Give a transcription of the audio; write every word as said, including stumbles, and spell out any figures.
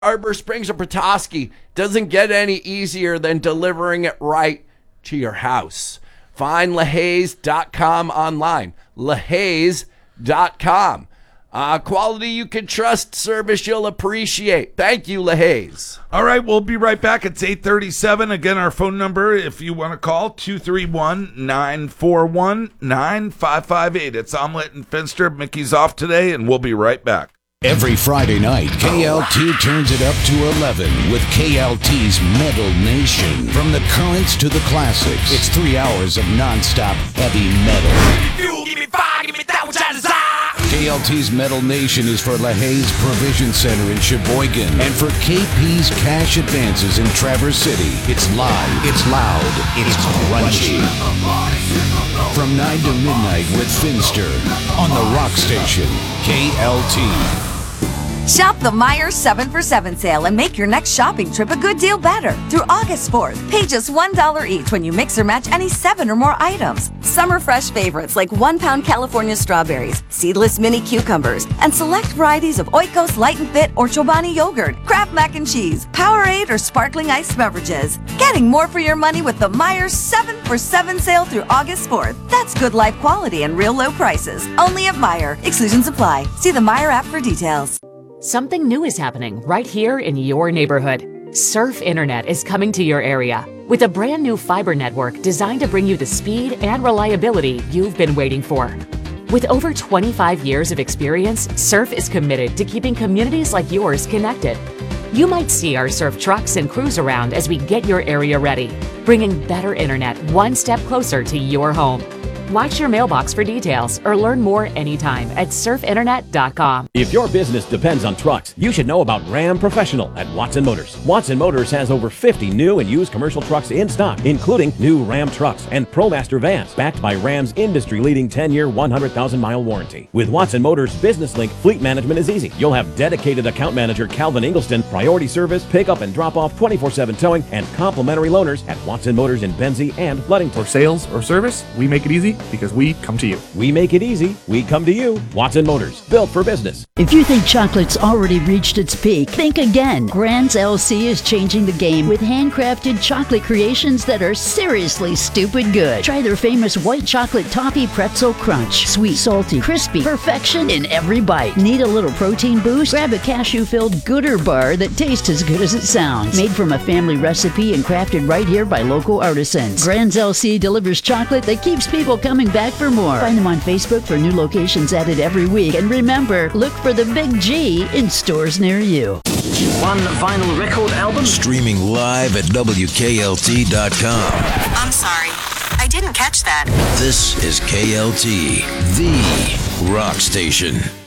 Harbor Springs or Petoskey, doesn't get any easier than delivering it right to your house. Find LaHaze dot com online. LaHaze dot com. Uh, quality you can trust, service you'll appreciate. Thank you, LaHaze. All right, we'll be right back. It's eight thirty-seven. Again, our phone number, if you want to call, two three one, nine four one, nine five five eight. It's Omelet and Finster. Mickey's off today, and we'll be right back. Every Friday night, K L T turns it up to eleven with K L T's Metal Nation. From the currents to the classics, it's three hours of nonstop heavy metal. Fuel, give me fire, give me that which I desire. K L T's Metal Nation is for LaHaze Provision Center in Sheboygan and for K P's Cash Advances in Traverse City. It's live, it's loud, it's crunchy. From nine to midnight with Finster on the Rock Station, K L T. Shop the Meijer seven for seven sale and make your next shopping trip a good deal better. Through August fourth, pay just one dollar each when you mix or match any seven or more items. Summer fresh favorites like one pound California strawberries, seedless mini cucumbers, and select varieties of Oikos Light and Fit or Chobani yogurt, Kraft mac and cheese, Powerade, or sparkling iced beverages. Getting more for your money with the Meijer seven for seven sale through August fourth. That's good life quality and real low prices. Only at Meijer. Exclusions apply. See the Meijer app for details. Something new is happening right here in your neighborhood. Surf Internet is coming to your area with a brand new fiber network designed to bring you the speed and reliability you've been waiting for. With over twenty-five years of experience, Surf is committed to keeping communities like yours connected. You might see our Surf trucks and crews around as we get your area ready, bringing better internet one step closer to your home. Watch your mailbox for details or learn more anytime at surf internet dot com. If your business depends on trucks, you should know about Ram Professional at Watson Motors. Watson Motors has over fifty new and used commercial trucks in stock, including new Ram trucks and ProMaster vans, backed by Ram's industry-leading ten-year, one hundred thousand mile warranty. With Watson Motors Business Link, fleet management is easy. You'll have dedicated account manager Calvin Ingleston, priority service, pickup and drop-off, twenty-four seven towing, and complimentary loaners at Watson Motors in Benzie and Ludington. For sales or service, we make it easy because we come to you. We make it easy. We come to you. Watson Motors, built for business. If you think chocolate's already reached its peak, think again. Grand's L C is changing the game with handcrafted chocolate creations that are seriously stupid good. Try their famous white chocolate toffee pretzel crunch. Sweet, salty, crispy, perfection in every bite. Need a little protein boost? Grab a cashew-filled Gooder bar that tastes as good as it sounds. Made from a family recipe and crafted right here by local artisans. Grand's L C delivers chocolate that keeps people coming back for more. Find them on Facebook for new locations added every week. And remember, look for the Big G in stores near you. One vinyl record album? Streaming live at W K L T dot com. I'm sorry. I didn't catch that. This is K L T, the rock station.